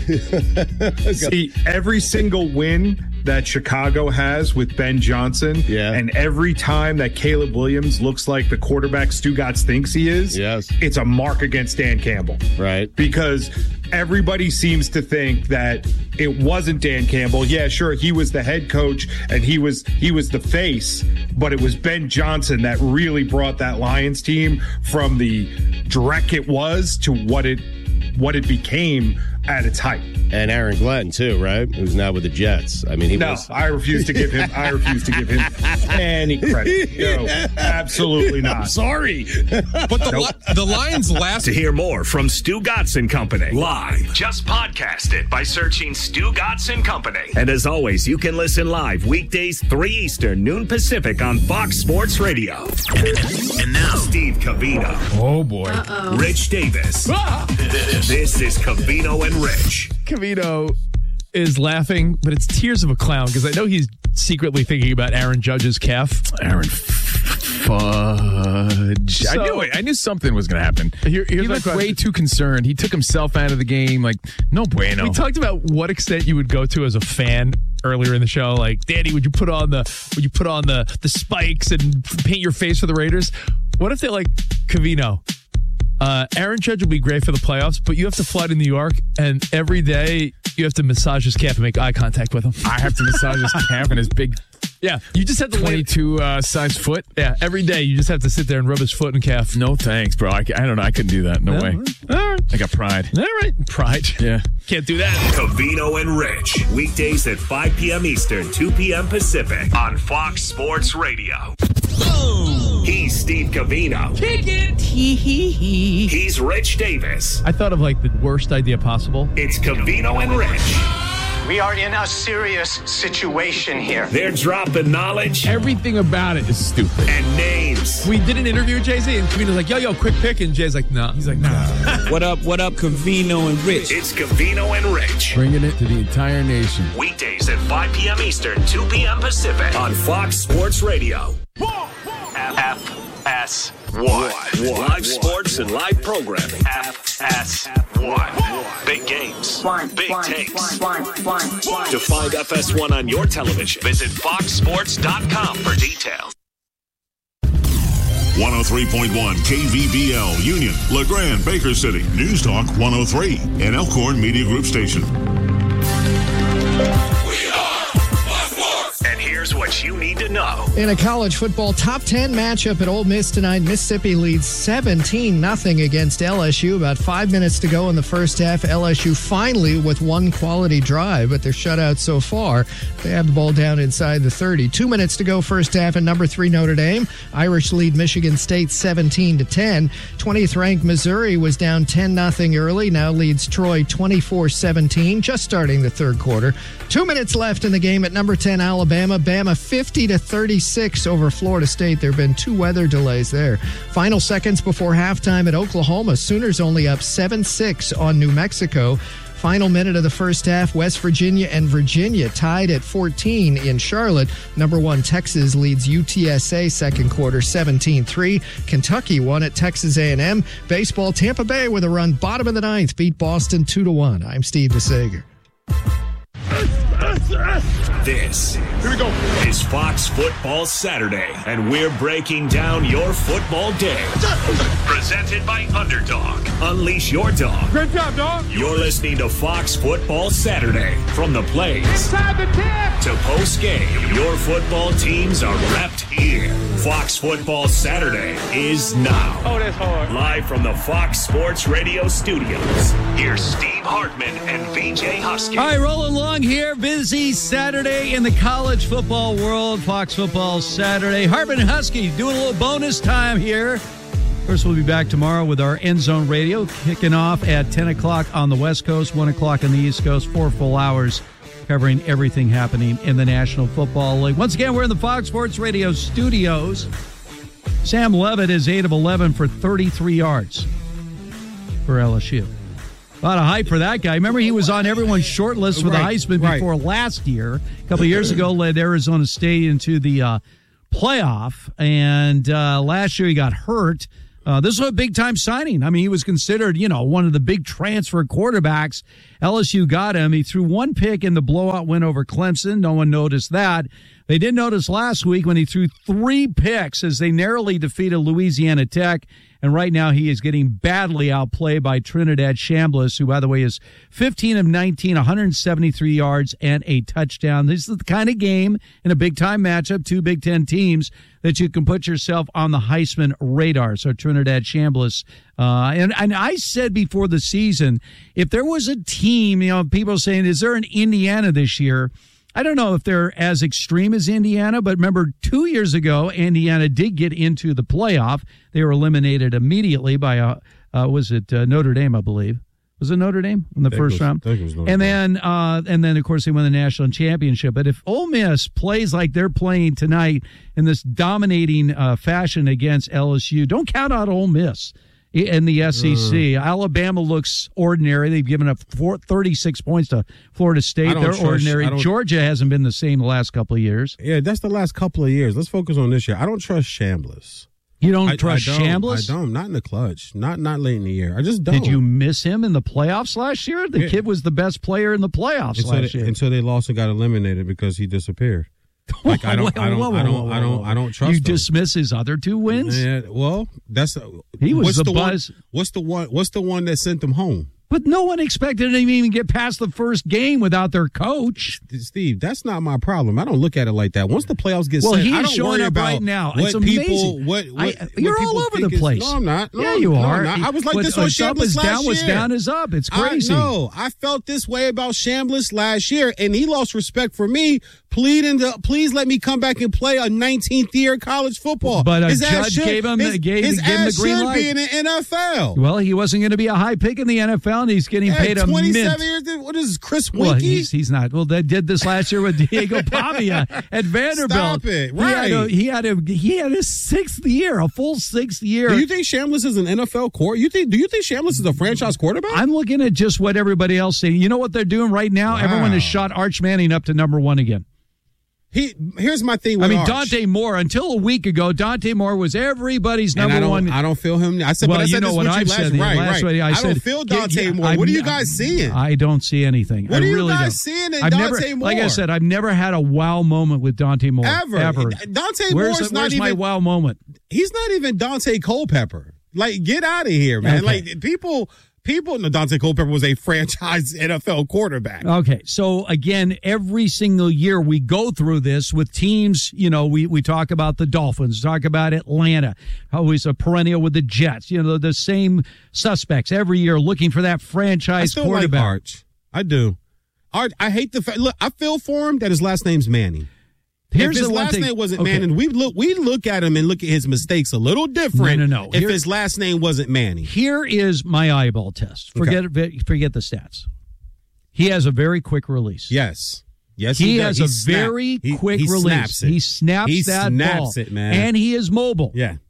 See, every single win that Chicago has with Ben Johnson, yeah, and every time that Caleb Williams looks like the quarterback Stu Gatz thinks he is, yes, it's a mark against Dan Campbell. Right. Because everybody seems to think that it wasn't Dan Campbell. Yeah, sure, he was the head coach and he was he was the face, but it was Ben Johnson that really brought that Lions team from the dreck it was to what it what it became at its height. And Aaron Glenn too, right? Who's now with the Jets. I mean, he no, was. I refuse to give him. I refuse to give him any credit. No, absolutely not. I'm sorry, but the nope. Li- the Lions last. To hear more from Stu Gatz and Company live, just podcast it by searching Stu Gatz and Company. And as always, you can listen live weekdays three Eastern, noon Pacific on Fox Sports Radio. And now, Steve Covino. Oh boy, Uh-oh. Rich Davis. Ah! This is Covino and Rich. Covino is laughing, but it's tears of a clown because I know he's secretly thinking about Aaron Judge's calf. Aaron Fudge. So, I knew it. I knew something was going to happen. Here, he looked way too concerned. He took himself out of the game. Like, no bueno. We talked about what extent you would go to as a fan earlier in the show. Like, Danny, would you put on the would you put on the the spikes and paint your face for the Raiders? What if they're like, Covino? Uh, Aaron Judge will be great for the playoffs, but you have to fly to New York, and every day you have to massage his calf and make eye contact with him. I have to massage his calf and his big, yeah, you just have to twenty-two uh, size foot. Yeah, every day you just have to sit there and rub his foot and calf. No thanks, bro. I, I don't know. I couldn't do that. No, no way. All right. I got pride. All right, pride. Yeah, can't do that. Covino and Rich, weekdays at five p.m. Eastern, two p.m. Pacific on Fox Sports Radio. Boom. He's Steve Covino. Kick it. Hee hee hee. He's Rich Davis. I thought of like the worst idea possible. It's Covino and Rich. We are in a serious situation here. They're dropping knowledge. Everything about it is stupid. And names. We did an interview with Jay-Z, and Covino's like, yo, yo, quick pick. And Jay's like, nah. He's like, nah. What up, what up, Covino and Rich? It's Covino and Rich. Bringing it to the entire nation. Weekdays at five p.m. Eastern, two p.m. Pacific on Fox Sports Radio. F S one. Live sports and live programming. F S one. Big games. Big takes. To find F S one on your television, visit fox sports dot com for details. one oh three point one K V B L, Union, LeGrand, Baker City, News Talk one oh three, an Elkhorn Media Group station. And here's what you need to know. In a college football top ten matchup at Ole Miss tonight, Mississippi leads seventeen nothing against L S U. About five minutes to go in the first half. L S U finally with one quality drive, but they're shut out so far. They have the ball down inside the thirty. Two minutes to go first half, and number three Notre Dame. Irish lead Michigan State seventeen to ten. twentieth ranked Missouri was down ten nothing early. Now leads Troy twenty-four seventeen, just starting the third quarter. Two minutes left in the game at number ten Alabama. Bama fifty to thirty-six over Florida State. There have been two weather delays there. Final seconds before halftime at Oklahoma. Sooners only up seven six on New Mexico. Final minute of the first half, West Virginia and Virginia tied at fourteen in Charlotte. Number one Texas leads U T S A second quarter seventeen three. Kentucky won at Texas A and M. Baseball, Tampa Bay with a run bottom of the ninth beat Boston two to one. I'm Steve DeSager. This Here we go. is Fox Football Saturday, and we're breaking down your football day. Presented by Underdog. Unleash your dog. Great job, dog. You're listening to Fox Football Saturday. From the plays Inside the ten. to post game, your football teams are repped here. Fox Football Saturday is now. Oh, that's hard. Live from the Fox Sports Radio studios. Here's Steve Hartman and V J Husky. All right, rolling along here. Busy Saturday in the college football world. Fox Football Saturday. Hartman and Husky doing a little bonus time here. First, we'll be back tomorrow with our End Zone Radio, kicking off at ten o'clock on the West Coast, one o'clock on the East Coast, four full hours covering everything happening in the National Football League. Once again, we're in the Fox Sports Radio studios. Sam Levitt is eight of eleven for thirty-three yards for L S U. A lot of hype for that guy. Remember, he was on everyone's short list for Right, the Heisman right. before last year. A couple of years ago, led Arizona State into the uh, playoff, and uh, last year he got hurt. Uh, this was a big-time signing. I mean, he was considered, you know, one of the big transfer quarterbacks. L S U got him. He threw one pick in the blowout win over Clemson. No one noticed that. They did notice last week when he threw three picks as they narrowly defeated Louisiana Tech. And right now he is getting badly outplayed by Trinidad Chambliss, who, by the way, is fifteen of nineteen, one hundred seventy-three yards and a touchdown. This is the kind of game in a big-time matchup, two Big Ten teams, that you can put yourself on the Heisman radar. So Trinidad Chambliss. Uh, and, and I said before the season, if there was a team, you know, people are saying, is there an Indiana this year? I don't know if they're as extreme as Indiana, but remember two years ago, Indiana did get into the playoff. They were eliminated immediately by, a, uh, was it uh, Notre Dame, I believe. Was it Notre Dame in the think first it was, round? I think it was Notre and Dame. then, uh, and then, of course, they won the national championship. But if Ole Miss plays like they're playing tonight in this dominating uh, fashion against L S U, don't count out Ole Miss in the S E C. Uh, Alabama looks ordinary. They've given up four, thirty-six points to Florida State. I don't They're trust- ordinary. I don't- Georgia hasn't been the same the last couple of years. Yeah, that's the last couple of years. Let's focus on this year. I don't trust Chambliss. You don't I, trust I don't, Chambliss? I don't. Not in the clutch. Not not late in the year. I just don't. Did you miss him in the playoffs last year? The Yeah. kid was the best player in the playoffs until last they, year. until they lost and got eliminated because he disappeared. Like I don't, I don't, Whoa, whoa, I don't, whoa, I don't, whoa. I don't trust. You him. dismiss his other two wins? Yeah, well, that's He was what's the the buzz. one. What's the one? What's the one that sent them home? But no one expected him to even get past the first game without their coach. Steve, that's not my problem. I don't look at it like that. Once the playoffs get Well, set, he I is don't showing worry up about right now. What It's amazing. people, what, what, I- what you're people all over think the is- place. No, I'm not. No, Yeah, you no, I'm are. not. I was like What- this on what's up is Chambliss down, last what's year. down is up. It's crazy. I, no, I felt this way about Chambliss last year, and he lost respect for me, pleading to please let me come back and play a nineteenth year college football. But a his ass judge should, gave him- his, gave- his gave him the ass green should light. be in the N F L. Well, he wasn't going to be a high pick in the N F L, and he's getting Yeah, paid a mint. twenty-seven years. What is this, Chris Winkie? Well, he's, he's not. Well, they did this last year with Diego Pavia at Vanderbilt. Stop it. He had, a, Right. he had a he had his sixth year, a full sixth year. Do you think Chambliss is an N F L core? You think? Do you think Chambliss is a franchise quarterback? I'm looking at just what everybody else saying. You know what they're doing right now? Wow. Everyone has shot Arch Manning up to number one again. He here's my thing with I mean, Arch. Dante Moore, until a week ago, Dante Moore was everybody's And number I don't, one. I don't feel him. I said, well, but I said you know this what with you I've last, said. right, last right. week, I, I said, don't feel Dante Moore. I'm What are you not- guys seeing? I don't see anything. What I are you really guys don't. seeing in I've Dante never, Moore? Like I said, I've never had a wow moment with Dante Moore. Ever. Ever. Dante where's Moore's the, not where's my even- wow moment? He's not even Dante Culpepper. Like, get out of here, man. Okay. Like, people, people, no, Dante Culpepper was a franchise N F L quarterback. Okay, so again, every single year we go through this with teams. You know, we, we talk about the Dolphins, talk about Atlanta, always a perennial with the Jets. You know, the same suspects every year looking for that I franchise still quarterback. like Arch. I do. Arch, I hate the fact. Look, I feel for him that his last name's Manning. Here's if his the one last thing- name wasn't okay. Manning, we look we look at him and look at his mistakes a little different. No, no, no. If Here- his last name wasn't Manning, Here is my eyeball test. Forget forget the stats. He has a very quick release. yes, yes, He, he, has does. a He snap- very he- quick he release. snaps it. He snaps He that snaps ball. it, man. And he is mobile. Yeah.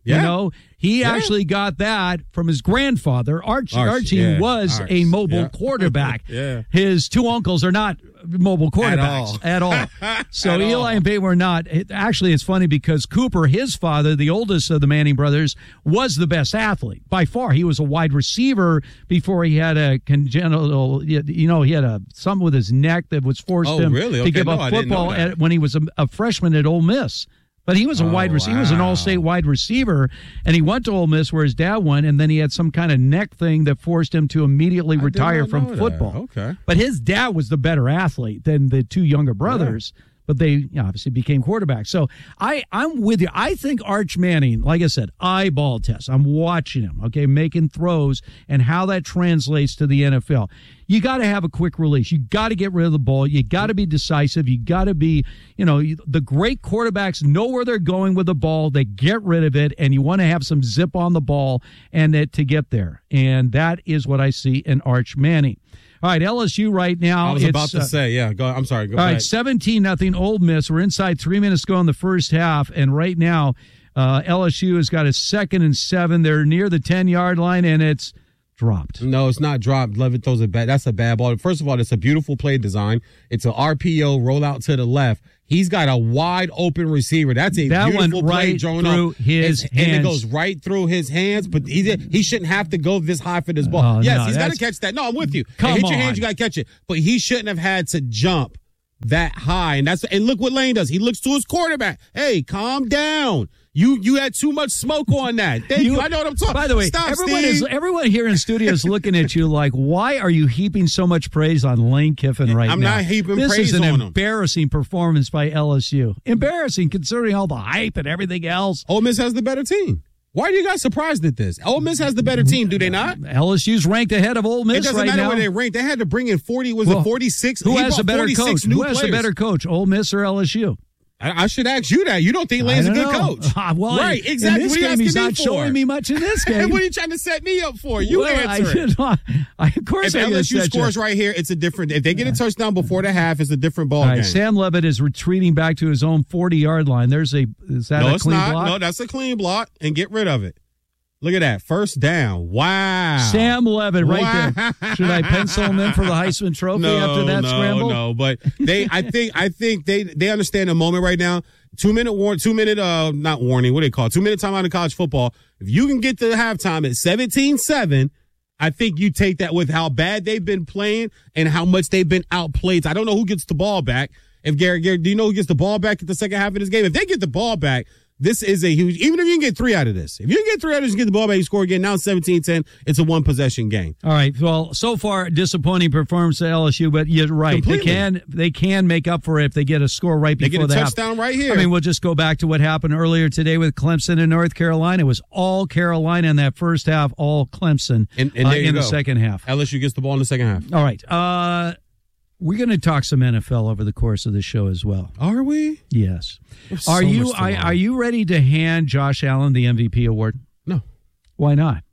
Yeah. You know, he Yeah. actually got that from his grandfather. Archie, Arch, Archie yeah, was Arch, a mobile yeah. quarterback. Yeah. His two uncles are not mobile quarterbacks at all. At all. So At Eli all. and Peyton were not. It, actually, it's funny because Cooper, his father, the oldest of the Manning brothers, was the best athlete by far. He was a wide receiver before he had a congenital, you know, he had a something with his neck that was forced Oh, him really? to Okay, give no, up I didn't know football that. at, when he was a, a freshman at Ole Miss. But he was a Oh, wide receiver. He was an wow. all-state wide receiver, and he went to Ole Miss where his dad went, and then he had some kind of neck thing that forced him to immediately I did retire not from know that. football. Okay. But his dad was the better athlete than the two younger brothers. But they you know, obviously became quarterbacks. So I, I'm with you. I think Arch Manning, like I said, eyeball test. I'm watching him, okay, making throws and how that translates to the N F L. You got to have a quick release. You got to get rid of the ball. You got to be decisive. You got to be, you know, the great quarterbacks know where they're going with the ball. They get rid of it, and you want to have some zip on the ball and it to get there. And that is what I see in Arch Manning. All right, L S U right now. I was it's, about to uh, say, yeah. Go. I'm sorry. Go all ahead. right, seventeen nothing Ole Miss. We're inside three minutes to go in the first half, and right now uh, L S U has got a second and seven. They're near the ten-yard line, and it's dropped. No, it's not dropped. Levitt throws a bad. That's a bad ball. First of all, it's a beautiful play design. It's an R P O roll out to the left. He's got a wide open receiver. That's a That beautiful went play right drawn through up. his It's- and it hands. goes right through his hands. But he did, he shouldn't have to go this high for this ball. Oh, yes, no, he's got to that's- catch that. No, I'm with you. Come It hit your on. hands, you got to catch it. But he shouldn't have had to jump that high. And that's and look what Lane does. He looks to his quarterback. Hey, calm down. You you had too much smoke on that. Thank you. I know what I'm talking. By the way, Stop, everyone Steve. is everyone here in studio is looking at you like, why are you heaping so much praise on Lane Kiffin right I'm now? not heaping this praise is an on him. embarrassing performance by L S U. Embarrassing considering all the hype and everything else. Ole Miss has the better team. Why are you guys surprised at this? Ole Miss has the better team, do they not? L S U's ranked ahead of Ole Miss It doesn't right matter now. where they rank. They had to bring in forty. Was Well, it forty-six? Who He has brought a better forty-six coach? New Who has players. the better coach, Ole Miss or L S U? I, I should ask you that. You don't think Lane's I a don't good know. coach? Ah, well, right, in- exactly. In this what are you game, asking he's me not for? showing me much in this game. what are you trying to set me up for? You Well, I, answer it. I, I, of course, If I L S U set you. scores right here, it's a different. If they get a touchdown before the half, it's a different ball All right, game. Sam Levitt is retreating back to his own forty-yard line. There's a is that no, a it's clean not. block? No, that's a clean block, and get rid of it. Look at that. First down. Wow. Sam Levitt right Wow. there. Should I pencil him in for the Heisman Trophy no, after that no, scramble? No, but they, I think, I think they, they understand the moment right now. Two minute war, two minute, uh, not warning. What do they call it? Two minute timeout in college football. If you can get to the halftime at seventeen seven, I think you take that with how bad they've been playing and how much they've been outplayed. I don't know who gets the ball back. If Garrett, Garrett, do you know who gets the ball back at the second half of this game? If they get the ball back, this is a huge, even if you can get three out of this, if you can get three out of this, you get the ball back, you score again. Now seventeen ten, it's a one possession game. All right. Well, so far disappointing performance at L S U, but you're right. Completely. They can they can make up for it if they get a score right They before get a the half. touchdown right here. I mean, we'll just go back to what happened earlier today with Clemson and North Carolina. It was all Carolina in that first half, all Clemson And, and uh, there you in go. the second half. L S U gets the ball in the second half. All right. Uh, we're going to talk some N F L over the course of the show as well. Are we? Yes. There's Are so you much to are, learn. are you ready to hand Josh Allen the M V P award? No. Why not?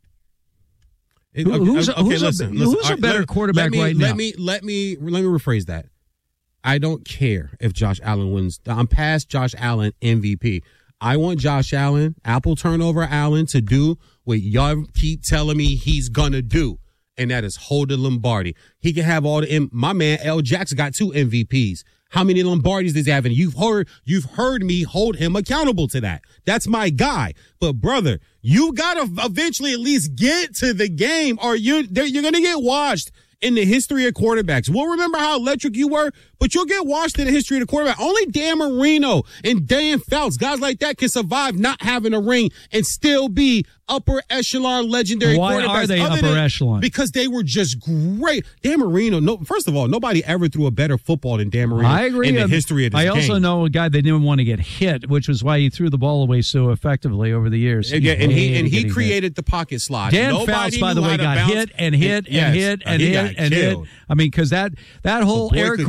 It- Who- okay, who's a- okay, who's a- listen, who's listen. a All right, better let- quarterback let me, right let now? Me, let me let me rephrase that. I don't care if Josh Allen wins. I'm past Josh Allen M V P. I want Josh Allen, Apple turnover Allen, to do what y'all keep telling me he's gonna do, and that is hold the Lombardi. He can have all the. M- My man L. Jackson got two M V Ps. How many Lombardis does he have? And you've heard you've heard me hold him accountable to that. That's my guy. But brother, you gotta eventually at least get to the game, or you you're gonna get washed in the history of quarterbacks. We'll remember how electric you were, but you'll get washed in the history of the quarterback. Only Dan Marino and Dan Fouts, guys like that, can survive not having a ring and still be upper echelon legendary Why quarterbacks. are they Other upper than- echelon? Because they were just great. Dan Marino, no, first of all, nobody ever threw a better football than Dan Marino I agree. in the Um, history of this I game. also know a guy that didn't want to get hit, which was why he threw the ball away so effectively over the years. Yeah, and he and he hated getting created hit. the pocket slide. Dan Nobody Fouts, by the knew way, how to got bounce. hit and hit and Yes, hit uh, and he hit got and hit. killed. I mean, because that that whole Boy, Eric could he Coryell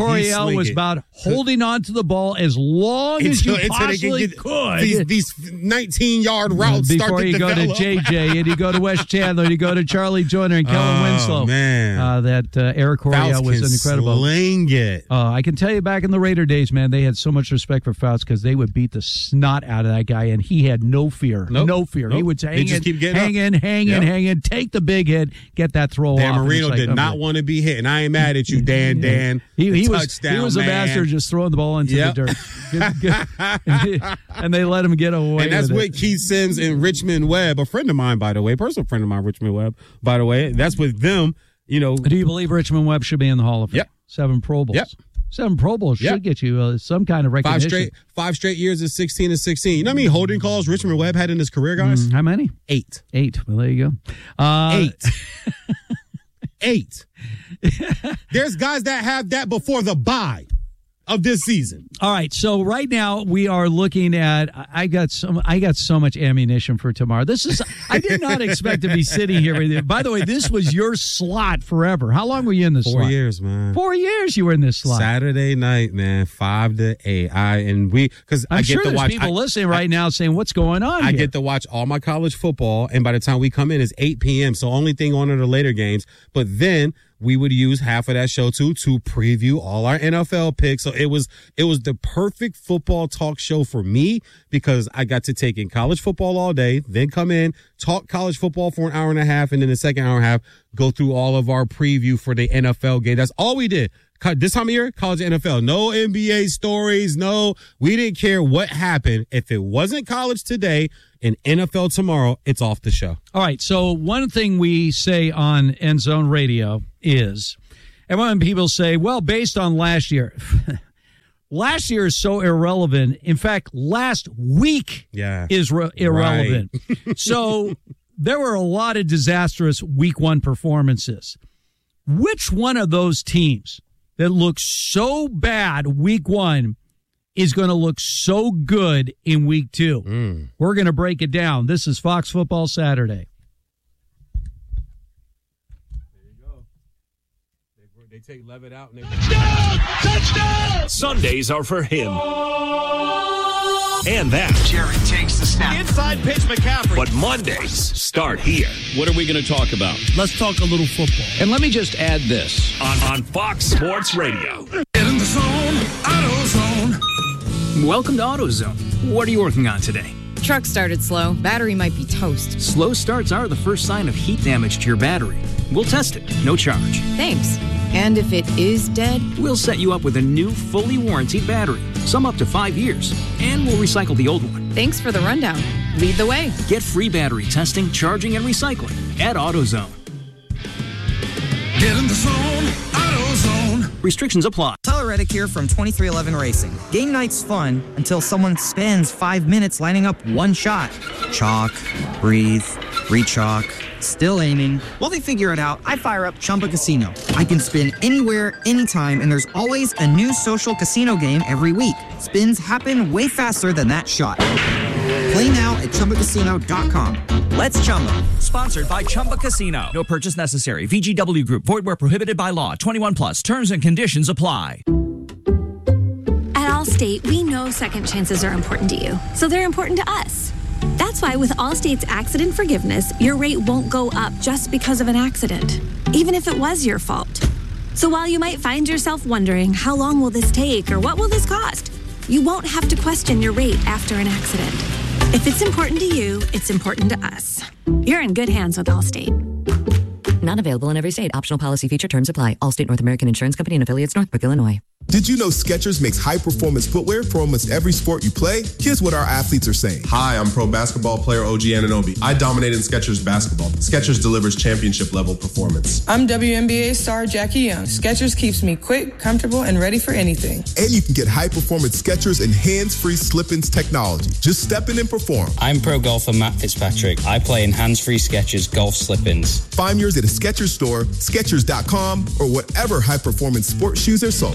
L swing was it. about holding on to the ball as long as you Until- until they can possibly get could. These, these nineteen-yard routes Before start to you develop. go to J J and you go to Wes Chandler and you go to Charlie Joyner and Kellen Oh, Winslow. man. Uh, that uh, Eric Coryell Fouts was can incredible. sling it. Uh, I can tell you back in the Raider days, man, they had so much respect for Fouts because they would beat the snot out of that guy, and he had no fear. Nope. No fear. Nope. He would They hang just in, keep getting hang up. in, hang in, Yep. hang in, take the big hit, get that throw Dan off. and Marino it's like, did not okay. want to be hit, and I ain't mad at you, Dan. Dan, He, The he was touchdown, he was a man. master just throwing the ball into Yep. the dirt. Good- good. And they let him get away And that's with with it. Keith Sims and Richmond Webb, a friend of mine, by the way, personal friend of mine, Richmond Webb, by the way. That's with them, you know. Do you believe Richmond Webb should be in the Hall of Fame? Yep. Seven Pro Bowls. Yep. Seven Pro Bowls Yep. should get you uh, some kind of recognition. Five straight, five straight years of sixteen and sixteen. You know how many holding calls Richmond Webb had in his career, guys? Mm, how many? Eight. Eight. Well, there you go. Uh, Eight. Eight. There's guys that have that before the bye of this season. All right, so right now we are looking at. I got some. I got so much ammunition for tomorrow. This is. I did not expect to be sitting here with you. By the way, this was your slot forever. How long were you in this Four slot? years, man. Four years you were in this slot. Saturday night, man, five to eight. I and we because I'm I get sure to there's watch. people I, listening right now saying, "What's going on?" I here? get to watch all my college football, and by the time we come in, it's eight p.m. So only thing on are the later games. But then we would use half of that show too to preview all our N F L picks. So it was it was the perfect football talk show for me because I got to take in college football all day, then come in, talk college football for an hour and a half, and then the second hour and a half go through all of our preview for the N F L game. That's all we did. This time of year, college N F L. No N B A stories. No, we didn't care what happened. If it wasn't college today and N F L tomorrow, it's off the show. All right. So one thing we say on End Zone Radio is, and when people say, well, based on last year, last year is so irrelevant. In fact, last week yeah. is re- irrelevant. Right. So there were a lot of disastrous week one performances. Which one of those teams that looks so bad week one is going to look so good in week two? Mm. We're going to break it down. This is Fox Football Saturday. There you go. They, they take Levitt out. And they... Touchdown! Touchdown! Sundays are for him. And that. Jerry takes the snap. Inside pitch McCaffrey. But Mondays start here. What are we going to talk about? Let's talk a little football. And let me just add this. On, on Fox Sports Radio. In the zone, AutoZone. Welcome to AutoZone. What are you working on today? Truck started slow. Battery might be toast. Slow starts are the first sign of heat damage to your battery. We'll test it, no charge. Thanks. And if it is dead? We'll set you up with a new, fully warranted battery, some up to five years, and we'll recycle the old one. Thanks for the rundown. Lead the way. Get free battery testing, charging, and recycling at AutoZone. Get in the zone, AutoZone. Restrictions apply. Tyler Reddick here from twenty-three eleven Racing. Game night's fun until someone spends five minutes lining up one shot. Chalk, breathe, re-chalk, still aiming. While they figure it out, I fire up Chumba Casino. I can spin anywhere, anytime, and there's always a new social casino game every week. Spins happen way faster than that shot. Play now at Chumba Casino dot com. Let's Chumba. Sponsored by Chumba Casino. No purchase necessary. V G W Group. Void where prohibited by law. twenty-one plus. Terms and conditions apply. At Allstate, we know second chances are important to you, so they're important to us. That's why with Allstate's accident forgiveness, your rate won't go up just because of an accident, even if it was your fault. So while you might find yourself wondering, how long will this take or what will this cost? You won't have to question your rate after an accident. If it's important to you, it's important to us. You're in good hands with Allstate. Not available in every state. Optional policy feature terms apply. Allstate North American Insurance Company and affiliates, Northbrook, Illinois. Did you know Skechers makes high-performance footwear for almost every sport you play? Here's what our athletes are saying. Hi, I'm pro basketball player O G Anunoby. I dominate in Skechers basketball. Skechers delivers championship-level performance. I'm W N B A star Jackie Young. Skechers keeps me quick, comfortable, and ready for anything. And you can get high-performance Skechers and hands-free slip-ins technology. Just step in and perform. I'm pro golfer Matt Fitzpatrick. I play in hands-free Skechers golf slip-ins. Find yours at a Skechers store, Skechers dot com, or whatever high-performance sports shoes are sold.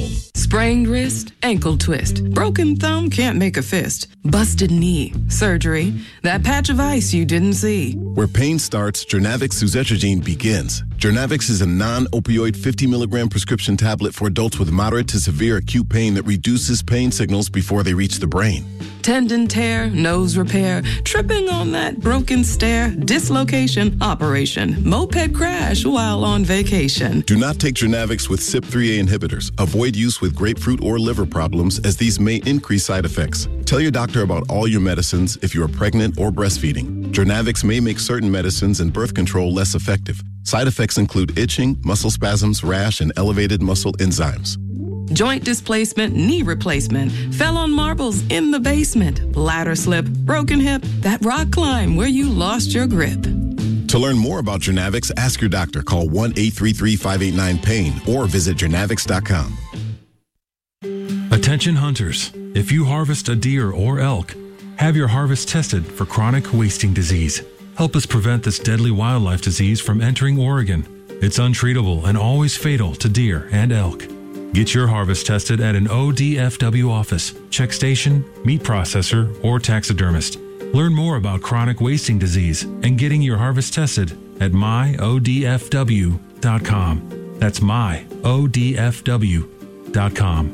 Sprained wrist, ankle twist. Broken thumb, can't make a fist. Busted knee, surgery. That patch of ice you didn't see. Where pain starts, Jernavix suzetrigine begins. Jernavix is a non-opioid fifty milligram prescription tablet for adults with moderate to severe acute pain that reduces pain signals before they reach the brain. Tendon tear, nose repair, tripping on that broken stair, dislocation, operation, moped crash while on vacation. Do not take Jernavix with C Y P three A inhibitors. Avoid use with grapefruit or liver problems, as these may increase side effects. Tell your doctor about all your medicines if you are pregnant or breastfeeding. Jernavix may make certain medicines and birth control less effective. Side effects include itching, muscle spasms, rash, and elevated muscle enzymes. Joint displacement, knee replacement, fell on marbles in the basement, ladder slip, broken hip, that rock climb where you lost your grip. To learn more about Jernavix, ask your doctor. Call one eight three three, five eight nine, pain or visit jernavix dot com. Attention hunters, if you harvest a deer or elk, have your harvest tested for chronic wasting disease. Help us prevent this deadly wildlife disease from entering Oregon. It's untreatable and always fatal to deer and elk. Get your harvest tested at an O D F W office, check station, meat processor, or taxidermist. Learn more about chronic wasting disease and getting your harvest tested at my O D F W dot com. That's my O D F W dot com.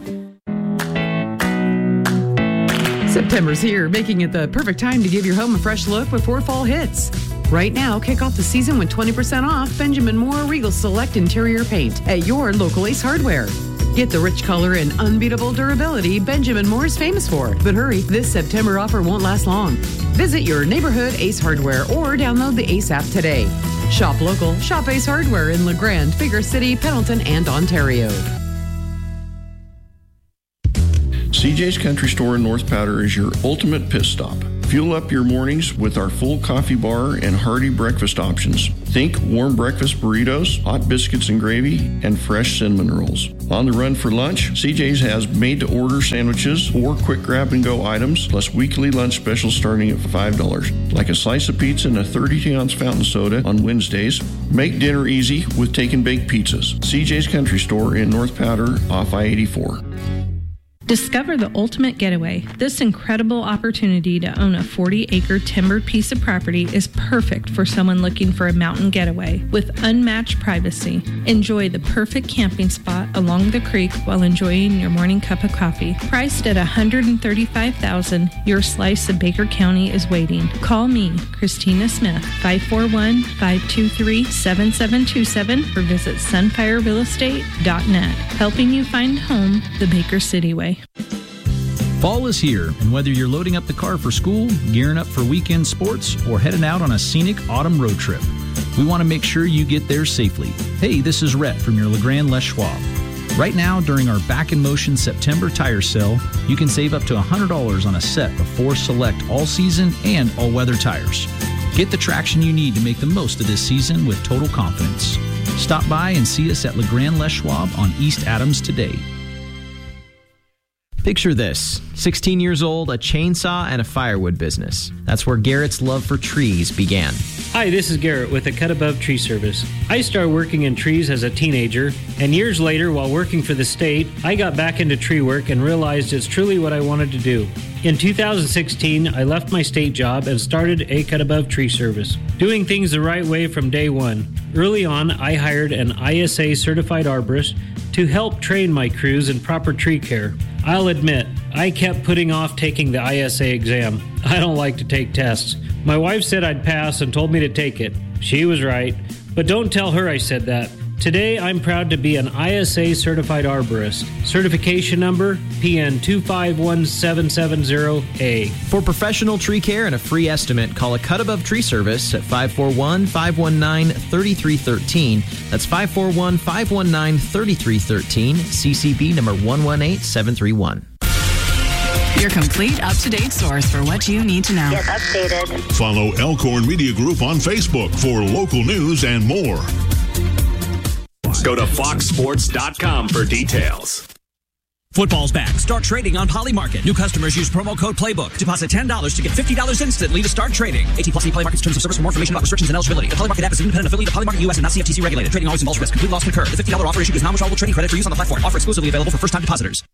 September's here, making it the perfect time to give your home a fresh look before fall hits. Right now, kick off the season with twenty percent off Benjamin Moore Regal Select Interior Paint at your local Ace Hardware. Get the rich color and unbeatable durability Benjamin Moore is famous for. But hurry, this September offer won't last long. Visit your neighborhood Ace Hardware or download the Ace app today. Shop local, shop Ace Hardware in LeGrand, Figure City, Pendleton, and Ontario. C J's Country Store in North Powder is your ultimate pit stop. Fuel up your mornings with our full coffee bar and hearty breakfast options. Think warm breakfast burritos, hot biscuits and gravy, and fresh cinnamon rolls. On the run for lunch, C J's has made-to-order sandwiches or quick grab-and-go items, plus weekly lunch specials starting at five dollars, like a slice of pizza and a thirty-two ounce fountain soda on Wednesdays. Make dinner easy with take-and-bake pizzas. C J's Country Store in North Powder off I eighty-four. Discover the ultimate getaway. This incredible opportunity to own a forty acre timbered piece of property is perfect for someone looking for a mountain getaway with unmatched privacy. Enjoy the perfect camping spot along the creek while enjoying your morning cup of coffee. Priced at one hundred thirty-five thousand dollars, your slice of Baker County is waiting. Call me, Christina Smith, five four one, five two three, seven seven two seven or visit sunfire real estate dot net. Helping you find home the Baker City way. Fall is here, and whether you're loading up the car for school, gearing up for weekend sports, or heading out on a scenic autumn road trip, we want to make sure you get there safely. Hey, this is Rhett from your LeGrand Les Schwab. Right now, during our Back in Motion September tire sale, you can save up to one hundred dollars on a set of four select all-season and all-weather tires. Get the traction you need to make the most of this season with total confidence. Stop by and see us at LeGrand Les Schwab on East Adams today. Picture this, sixteen years old, a chainsaw, and a firewood business. That's where Garrett's love for trees began. Hi, this is Garrett with the Cut Above Tree Service. I started working in trees as a teenager, and years later, while working for the state, I got back into tree work and realized it's truly what I wanted to do. In two thousand sixteen, I left my state job and started a Cut Above Tree Service, doing things the right way from day one. Early on, I hired an I S A certified arborist to help train my crews in proper tree care. I'll admit, I kept putting off taking the I S A exam. I don't like to take tests. My wife said I'd pass and told me to take it. She was right, but don't tell her I said that. Today, I'm proud to be an I S A certified arborist. Certification number P N two five one seven seven zero A. For professional tree care and a free estimate, call a Cut Above Tree Service at five four one, five one nine, three three one three. That's five four one, five one nine, three three one three. C C B number one one eight seven three one. Your complete up-to-date source for what you need to know. Get updated. Follow Elkhorn Media Group on Facebook for local news and more. Go to fox sports dot com for details. Football's back. Start trading on Polymarket. New customers use promo code Playbook. Deposit ten dollars to get fifty dollars instantly to start trading. eighteen plus Polymarket's terms of service. For more information about restrictions and eligibility. The Polymarket app is an independent affiliate of Polymarket U S and not C F T C regulated. Trading always involves risk. Complete loss can occur. The fifty dollars offer issued is non-withdrawable trading credit for use on the platform. Offer exclusively available for first-time depositors.